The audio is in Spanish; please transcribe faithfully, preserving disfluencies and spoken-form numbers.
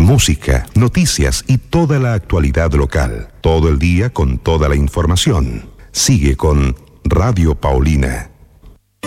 música, noticias y toda la actualidad local. Todo el día con toda la información. Sigue con Radio Paulina.